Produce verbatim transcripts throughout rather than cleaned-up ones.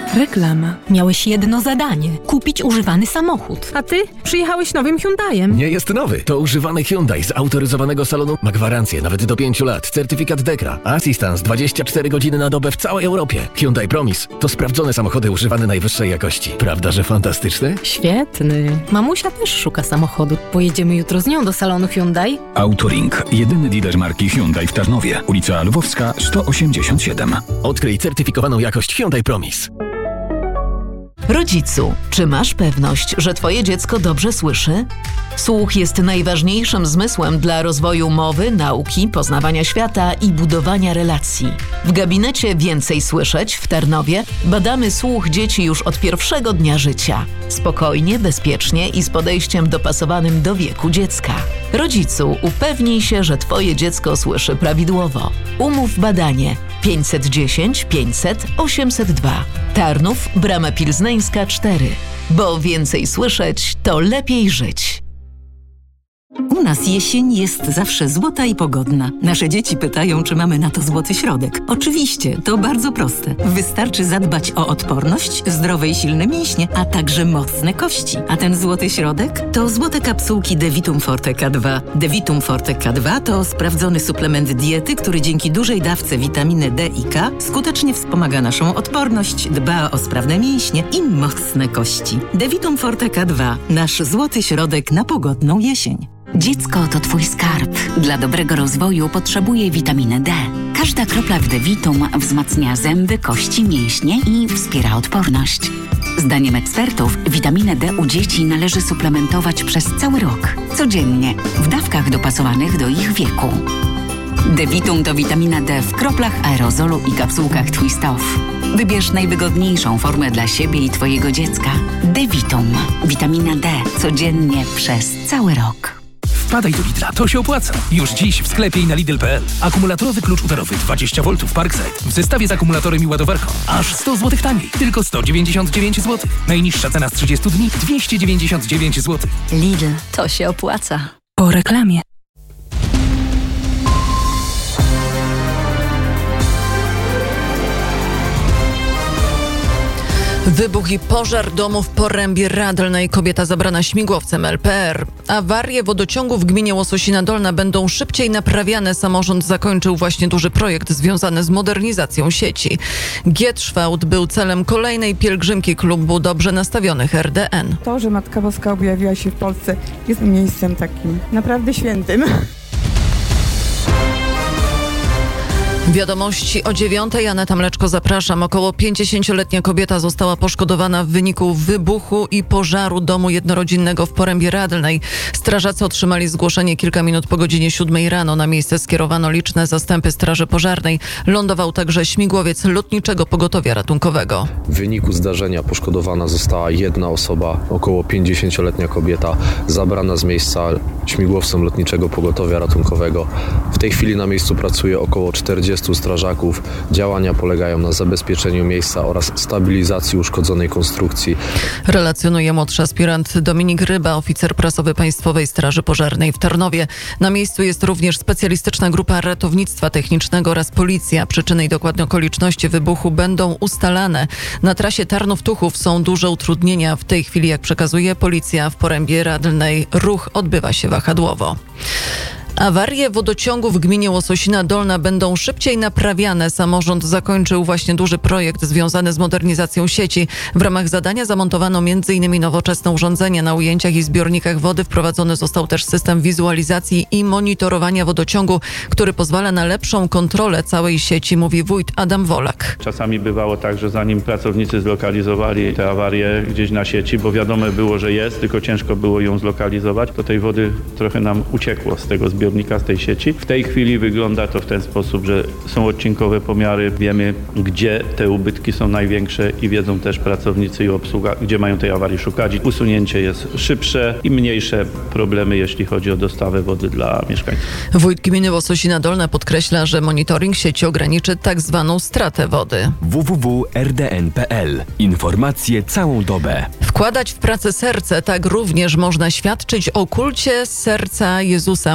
Reklama. Miałeś jedno zadanie. Kupić używany samochód. A ty przyjechałeś nowym Hyundaiem. Nie jest nowy. To używany Hyundai z autoryzowanego salonu. Ma gwarancję nawet do pięciu lat. Certyfikat Dekra. Assistance dwadzieścia cztery godziny na dobę w całej Europie. Hyundai Promise to sprawdzone samochody używane najwyższej jakości. Prawda, że fantastyczne? Świetny. Mamusia też szuka samochodu. Pojedziemy jutro z nią do salonu Hyundai. Autoring. Jedyny dealer marki Hyundai w Tarnowie. Ulica Lwowska sto osiemdziesiąt siedem. Odkryj certyfikowaną jakość Hyundai Promise. Rodzicu, czy masz pewność, że twoje dziecko dobrze słyszy? Słuch jest najważniejszym zmysłem dla rozwoju mowy, nauki, poznawania świata i budowania relacji. W gabinecie Więcej Słyszeć w Tarnowie badamy słuch dzieci już od pierwszego dnia życia. Spokojnie, bezpiecznie i z podejściem dopasowanym do wieku dziecka. Rodzicu, upewnij się, że twoje dziecko słyszy prawidłowo. Umów badanie pięćset dziesięć pięćset osiemset dwa. Tarnów, Brama Pilzneńska cztery. Bo więcej słyszeć, to lepiej żyć. U nas jesień jest zawsze złota i pogodna. Nasze dzieci pytają, czy mamy na to złoty środek. Oczywiście, to bardzo proste. Wystarczy zadbać o odporność, zdrowe i silne mięśnie, a także mocne kości. A ten złoty środek to złote kapsułki Devitum Forte K dwa. Devitum Forte K dwa to sprawdzony suplement diety, który dzięki dużej dawce witaminy D i K skutecznie wspomaga naszą odporność, dba o sprawne mięśnie i mocne kości. Devitum Forte K dwa. Nasz złoty środek na pogodną jesień. Dziecko to twój skarb. Dla dobrego rozwoju potrzebuje witaminy D. Każda kropla w Devitum wzmacnia zęby, kości, mięśnie i wspiera odporność. Zdaniem ekspertów witaminę D u dzieci należy suplementować przez cały rok, codziennie, w dawkach dopasowanych do ich wieku. Devitum to witamina D w kroplach aerozolu i kapsułkach Twist Off. Wybierz najwygodniejszą formę dla siebie i twojego dziecka. Devitum. Witamina D codziennie przez cały rok. Wpadaj do Lidla, to się opłaca. Już dziś w sklepie i na Lidl kropka p l. Akumulatorowy klucz udarowy dwadzieścia woltów Parkside w zestawie z akumulatorem i ładowarką. Aż sto złotych taniej. Tylko sto dziewięćdziesiąt dziewięć złotych. Najniższa cena z trzydziestu dni dwieście dziewięćdziesiąt dziewięć złotych. Lidl, to się opłaca. Po reklamie. Wybuch i pożar domu w Porębie Radlnej. Kobieta zabrana śmigłowcem L P R. Awarie wodociągu w gminie Łososina Dolna będą szybciej naprawiane. Samorząd zakończył właśnie duży projekt związany z modernizacją sieci. Gietrzwałd był celem kolejnej pielgrzymki klubu dobrze nastawionych R D N. To, że Matka Boska objawiła się w Polsce, jest miejscem takim naprawdę świętym. Wiadomości o dziewiątej. Aneta Mleczko, zapraszam. Około pięćdziesięcioletnia kobieta została poszkodowana w wyniku wybuchu i pożaru domu jednorodzinnego w Porębie Radlnej. Strażacy otrzymali zgłoszenie kilka minut po godzinie siódmej rano. Na miejsce skierowano liczne zastępy Straży Pożarnej. Lądował także śmigłowiec Lotniczego Pogotowia Ratunkowego. W wyniku zdarzenia poszkodowana została jedna osoba, około pięćdziesięcioletnia kobieta, zabrana z miejsca śmigłowcem Lotniczego Pogotowia Ratunkowego. W tej chwili na miejscu pracuje około czterdziestu strażaków. Działania polegają na zabezpieczeniu miejsca oraz stabilizacji uszkodzonej konstrukcji. Relacjonuje młodszy aspirant Dominik Ryba, oficer prasowy Państwowej Straży Pożarnej w Tarnowie. Na miejscu jest również specjalistyczna grupa ratownictwa technicznego oraz policja. Przyczyny i dokładne okoliczności wybuchu będą ustalane. Na trasie Tarnów-Tuchów są duże utrudnienia. W tej chwili, jak przekazuje policja w Porębie Radlnej, ruch odbywa się wahadłowo. Awarie wodociągu w gminie Łososina Dolna będą szybciej naprawiane. Samorząd zakończył właśnie duży projekt związany z modernizacją sieci. W ramach zadania zamontowano między innymi nowoczesne urządzenia na ujęciach i zbiornikach wody. Wprowadzony został też system wizualizacji i monitorowania wodociągu, który pozwala na lepszą kontrolę całej sieci, mówi wójt Adam Wolak. Czasami bywało tak, że zanim pracownicy zlokalizowali te awarie gdzieś na sieci, bo wiadomo było, że jest, tylko ciężko było ją zlokalizować, to tej wody trochę nam uciekło z tego zbiornika. z tej sieci. W tej chwili wygląda to w ten sposób, że są odcinkowe pomiary, wiemy, gdzie te ubytki są największe i wiedzą też pracownicy i obsługa, gdzie mają tej awarii szukać. Usunięcie jest szybsze i mniejsze problemy, jeśli chodzi o dostawę wody dla mieszkańców. Wójt gminy Łososina Dolna podkreśla, że monitoring sieci ograniczy tak zwaną stratę wody. w w w kropka r d n kropka p l. Informacje całą dobę. Wkładać w pracę serce, tak również można świadczyć o kulcie serca Jezusa, mówi ksiądz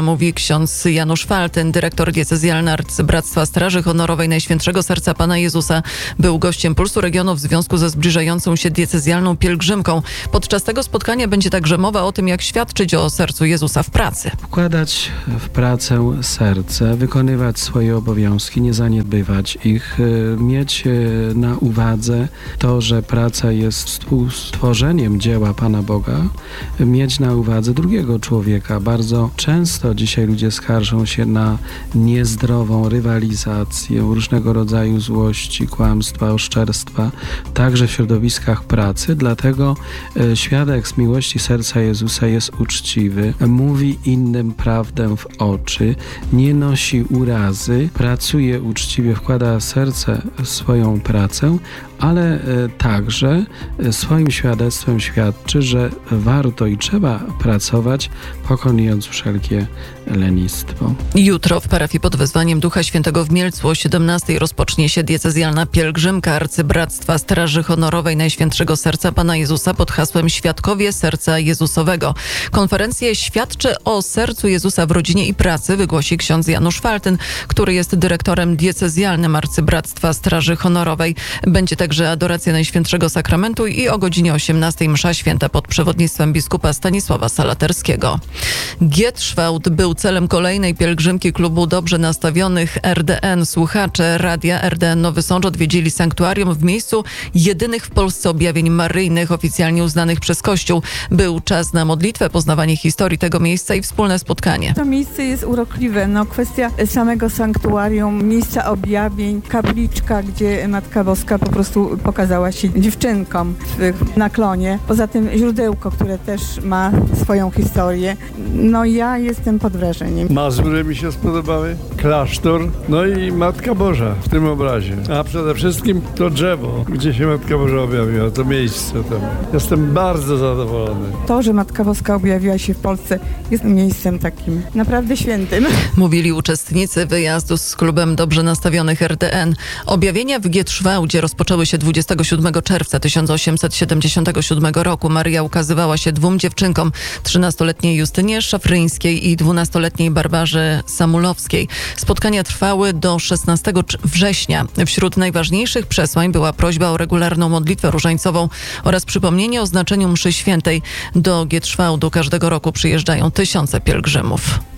ksiądz Janusz Faltyn, dyrektor diecezjalny Arcybractwa Straży Honorowej Najświętszego Serca Pana Jezusa, był gościem Pulsu Regionu w związku ze zbliżającą się diecezjalną pielgrzymką. Podczas tego spotkania będzie także mowa o tym, jak świadczyć o sercu Jezusa w pracy. Wkładać w pracę serce, wykonywać swoje obowiązki, nie zaniedbywać ich, mieć na uwadze to, że praca jest współstworzeniem dzieła Pana Boga, mieć na uwadze drugiego człowieka. Bardzo często dzisiaj ludzie skarżą się na niezdrową rywalizację, różnego rodzaju złości, kłamstwa, oszczerstwa, także w środowiskach pracy. Dlatego świadek z miłości serca Jezusa jest uczciwy, mówi innym prawdę w oczy, nie nosi urazy, pracuje uczciwie, wkłada w serce swoją pracę, ale także swoim świadectwem świadczy, że warto i trzeba pracować, pokonując wszelkie lenistwo. Jutro w parafii pod wezwaniem Ducha Świętego w Mielcu o siedemnastej rozpocznie się diecezjalna pielgrzymka Arcybractwa Straży Honorowej Najświętszego Serca Pana Jezusa pod hasłem Świadkowie Serca Jezusowego. Konferencję Świadczy o sercu Jezusa w rodzinie i pracy wygłosi ksiądz Janusz Faltyn, który jest dyrektorem diecezjalnym Arcybractwa Straży Honorowej. Będzie także adoracja Najświętszego Sakramentu i o godzinie osiemnastej msza święta pod przewodnictwem biskupa Stanisława Salaterskiego. Gietrzwałd był celem kolejnej pielgrzymki klubu Dobrze Nastawionych R D N. Słuchacze Radia R D N Nowy Sącz odwiedzili sanktuarium w miejscu jedynych w Polsce objawień maryjnych oficjalnie uznanych przez Kościół. Był czas na modlitwę, poznawanie historii tego miejsca i wspólne spotkanie. To miejsce jest urokliwe. No, kwestia samego sanktuarium, miejsca objawień, kapliczka, gdzie Matka Boska po prostu pokazała się dziewczynkom w naklonie. Poza tym źródełko, które też ma swoją historię. No ja jestem pod wrażeniem. Mazury mi się spodobały, klasztor, no i Matka Boża w tym obrazie. A przede wszystkim to drzewo, gdzie się Matka Boża objawiła, to miejsce tam. Jestem bardzo zadowolony. To, że Matka Boska objawiła się w Polsce, jest miejscem takim naprawdę świętym. Mówili uczestnicy wyjazdu z klubem Dobrze Nastawionych R D N. Objawienia w Gietrzwałdzie rozpoczęły się dwudziestego siódmego czerwca tysiąc osiemset siedemdziesiątego siódmego roku. Maryja ukazywała się dwóm dziewczynkom, trzynastoletniej Justynie Szafryńskiej i dwunastoletniej Barbarze Samulowskiej. Spotkania trwały do szesnastego września. Wśród najważniejszych przesłań była prośba o regularną modlitwę różańcową oraz przypomnienie o znaczeniu mszy świętej. Do Gietrzwałdu każdego roku przyjeżdżają tysiące pielgrzymów.